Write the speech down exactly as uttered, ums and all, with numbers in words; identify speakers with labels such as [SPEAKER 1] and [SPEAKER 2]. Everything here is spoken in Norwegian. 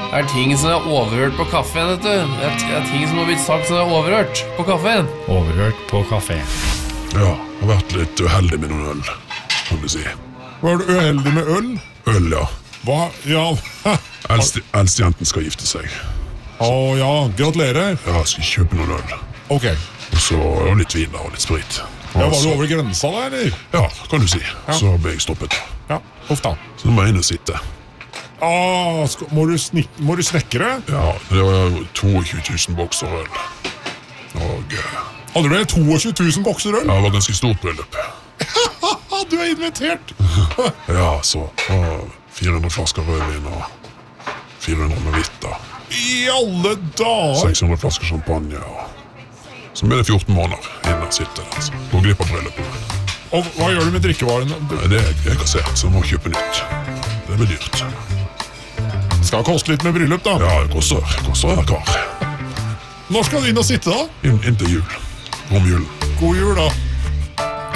[SPEAKER 1] Det er ting som er overhørt på kaffen, vet du. Det er, det er ting som har blitt sagt som er overhørt på kaffen.
[SPEAKER 2] Overhørt på kafé.
[SPEAKER 3] Ja, jeg har vært litt uheldig med noen øl, kan du si.
[SPEAKER 4] Var du uheldig med øl?
[SPEAKER 3] Øl, ja.
[SPEAKER 4] Hva? Ja.
[SPEAKER 3] Eldste, eldstejenten skal gifte seg.
[SPEAKER 4] Å ja, gratulerer.
[SPEAKER 3] Ja, jeg skal kjøpe noen øl.
[SPEAKER 4] Ok.
[SPEAKER 3] Og så og litt vin da, og litt sprit.
[SPEAKER 4] Ja, var du
[SPEAKER 3] så,
[SPEAKER 4] over grensa da, eller?
[SPEAKER 3] ja, kan du si. Så ble jeg stoppet.
[SPEAKER 4] Ja, uff da.
[SPEAKER 3] Så nå må jeg inn og sitte.
[SPEAKER 4] Ah, skal, må, du snik, må du snekre?
[SPEAKER 3] Ja, det var tjueto tusen bokser øl. Og eh,
[SPEAKER 4] Hadde du det tjueto tusen bokser øl?
[SPEAKER 3] ja, det var ganske stort bryllup.
[SPEAKER 4] Du er invitert.
[SPEAKER 3] Ja, så og fire hundre flasker rødvin og fire hundre med hvitt da.
[SPEAKER 4] I alle dager.
[SPEAKER 3] seks hundre flasker champagne og så blir det fjorten måneder inn og sitte der. Altså. Gå glipp av bryllupet.
[SPEAKER 4] Og hva gjør du med drikkevarene?
[SPEAKER 3] Nei, det er jeg har sett, så jeg må kjøpe nytt. Det blir dyrt.
[SPEAKER 4] Det skal koste litt med bryllup da.
[SPEAKER 3] Ja, det koster, det koster hver kar.
[SPEAKER 4] Når skal du inn og sitte da?
[SPEAKER 3] Inn, inn til jul. Om julen.
[SPEAKER 4] God jul da.